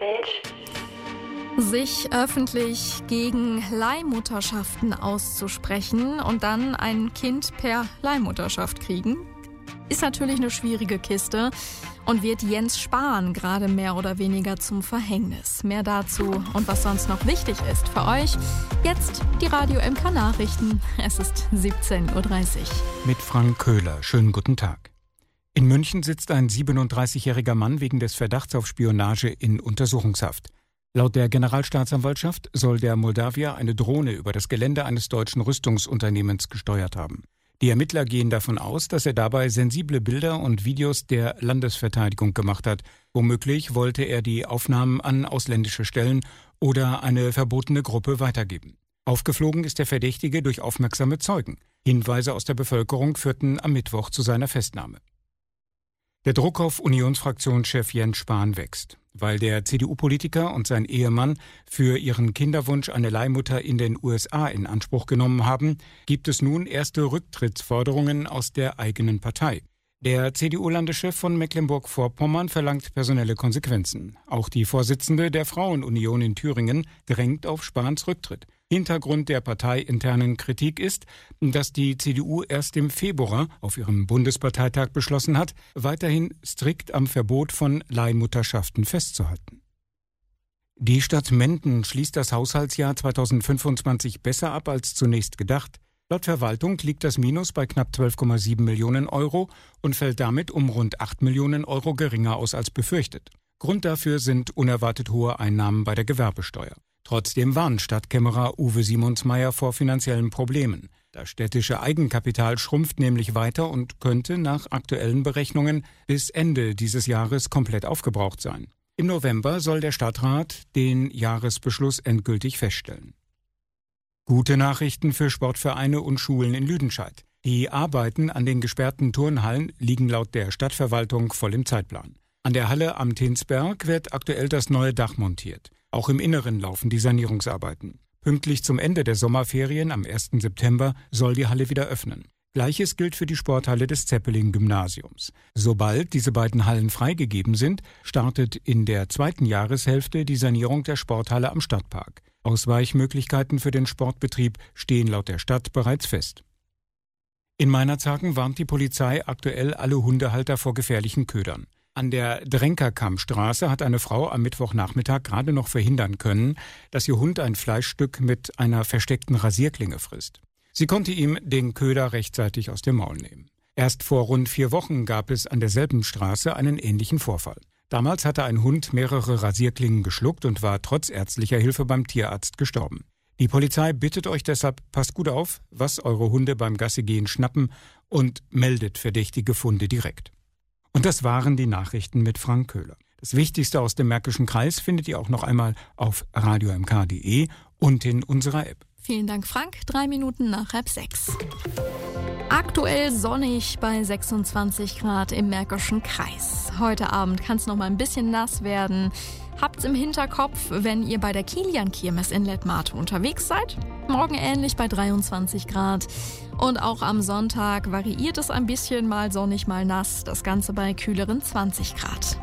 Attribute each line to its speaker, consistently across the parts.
Speaker 1: Sich öffentlich gegen Leihmutterschaften auszusprechen und dann ein Kind per Leihmutterschaft kriegen, ist natürlich eine schwierige Kiste und wird Jens Spahn gerade mehr oder weniger zum Verhängnis. Mehr dazu und was sonst noch wichtig ist für euch, jetzt die Radio MK Nachrichten. Es ist 17:30 Uhr.
Speaker 2: Mit Frank Köhler. Schönen guten Tag. In München sitzt ein 37-jähriger Mann wegen des Verdachts auf Spionage in Untersuchungshaft. Laut der Generalstaatsanwaltschaft soll der Moldawier eine Drohne über das Gelände eines deutschen Rüstungsunternehmens gesteuert haben. Die Ermittler gehen davon aus, dass er dabei sensible Bilder und Videos der Landesverteidigung gemacht hat. Womöglich wollte er die Aufnahmen an ausländische Stellen oder eine verbotene Gruppe weitergeben. Aufgeflogen ist der Verdächtige durch aufmerksame Zeugen. Hinweise aus der Bevölkerung führten am Mittwoch zu seiner Festnahme. Der Druck auf Unionsfraktionschef Jens Spahn wächst. Weil der CDU-Politiker und sein Ehemann für ihren Kinderwunsch eine Leihmutter in den USA in Anspruch genommen haben, gibt es nun erste Rücktrittsforderungen aus der eigenen Partei. Der CDU-Landeschef von Mecklenburg-Vorpommern verlangt personelle Konsequenzen. Auch die Vorsitzende der Frauenunion in Thüringen drängt auf Spahns Rücktritt. Hintergrund der parteiinternen Kritik ist, dass die CDU erst im Februar auf ihrem Bundesparteitag beschlossen hat, weiterhin strikt am Verbot von Leihmutterschaften festzuhalten. Die Stadt Menden schließt das Haushaltsjahr 2025 besser ab als zunächst gedacht. Laut Verwaltung liegt das Minus bei knapp 12,7 Millionen Euro und fällt damit um rund 8 Millionen Euro geringer aus als befürchtet. Grund dafür sind unerwartet hohe Einnahmen bei der Gewerbesteuer. Trotzdem warnt Stadtkämmerer Uwe Simonsmeier vor finanziellen Problemen. Das städtische Eigenkapital schrumpft nämlich weiter und könnte nach aktuellen Berechnungen bis Ende dieses Jahres komplett aufgebraucht sein. Im November soll der Stadtrat den Jahresbeschluss endgültig feststellen. Gute Nachrichten für Sportvereine und Schulen in Lüdenscheid. Die Arbeiten an den gesperrten Turnhallen liegen laut der Stadtverwaltung voll im Zeitplan. An der Halle am Tinsberg wird aktuell das neue Dach montiert. Auch im Inneren laufen die Sanierungsarbeiten. Pünktlich zum Ende der Sommerferien am 1. September soll die Halle wieder öffnen. Gleiches gilt für die Sporthalle des Zeppelin-Gymnasiums. Sobald diese beiden Hallen freigegeben sind, startet in der zweiten Jahreshälfte die Sanierung der Sporthalle am Stadtpark. Ausweichmöglichkeiten für den Sportbetrieb stehen laut der Stadt bereits fest. In Meinerzhagen warnt die Polizei aktuell alle Hundehalter vor gefährlichen Ködern. An der Drenkerkammstraße hat eine Frau am Mittwochnachmittag gerade noch verhindern können, dass ihr Hund ein Fleischstück mit einer versteckten Rasierklinge frisst. Sie konnte ihm den Köder rechtzeitig aus dem Maul nehmen. Erst vor rund 4 Wochen gab es an derselben Straße einen ähnlichen Vorfall. Damals hatte ein Hund mehrere Rasierklingen geschluckt und war trotz ärztlicher Hilfe beim Tierarzt gestorben. Die Polizei bittet euch deshalb, passt gut auf, was eure Hunde beim Gassigehen schnappen und meldet verdächtige Funde direkt. Und das waren die Nachrichten mit Frank Köhler. Das Wichtigste aus dem Märkischen Kreis findet ihr auch noch einmal auf radiomk.de und in unserer App.
Speaker 1: Vielen Dank, Frank. 3 Minuten nach 5:30. Aktuell sonnig bei 26 Grad im Märkischen Kreis. Heute Abend kann es noch mal ein bisschen nass werden. Habt's im Hinterkopf, wenn ihr bei der Kilian-Kirmes in Letmathe unterwegs seid. Morgen ähnlich bei 23 Grad. Und auch am Sonntag variiert es ein bisschen, mal sonnig, mal nass. Das Ganze bei kühleren 20 Grad.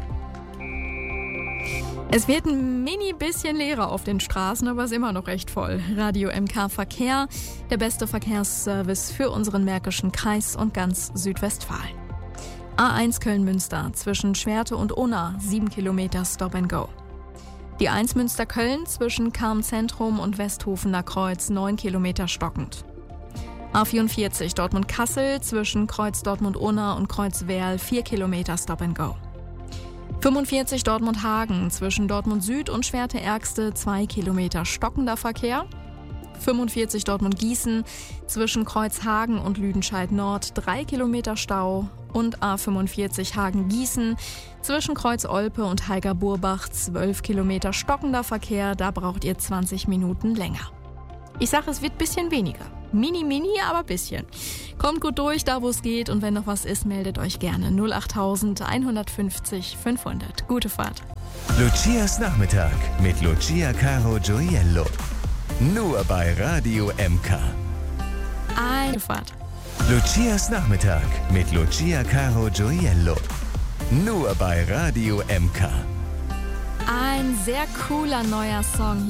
Speaker 1: Es wird ein mini bisschen leerer auf den Straßen, aber es ist immer noch recht voll. Radio MK Verkehr, der beste Verkehrsservice für unseren Märkischen Kreis und ganz Südwestfalen. A1 Köln-Münster zwischen Schwerte und Unna, 7 Kilometer Stop and Go. Die 1 Münster-Köln zwischen Cham-Zentrum und Westhofener Kreuz, 9 Kilometer stockend. A44 Dortmund-Kassel zwischen Kreuz Dortmund-Unna und Kreuz Werl, 4 Kilometer Stop and Go. 45 Dortmund-Hagen zwischen Dortmund Süd und Schwerte-Ergste, 2 Kilometer stockender Verkehr. 45 Dortmund-Gießen zwischen Kreuzhagen und Lüdenscheid Nord, 3 Kilometer Stau. Und A45 Hagen-Gießen zwischen Kreuz Olpe und Heiger-Burbach, 12 Kilometer stockender Verkehr, da braucht ihr 20 Minuten länger. Ich sage, es wird ein bisschen weniger. Mini, aber bisschen. Kommt gut durch, da wo es geht, und wenn noch was ist, meldet euch gerne. 08000 150 500. Gute Fahrt.
Speaker 3: Lucias Nachmittag mit Lucia Caro Gioiello. Nur bei Radio MK.
Speaker 1: Eine Fahrt.
Speaker 3: Lucias Nachmittag mit Lucia Caro Gioiello. Nur bei Radio MK.
Speaker 1: Ein sehr cooler neuer Song hier.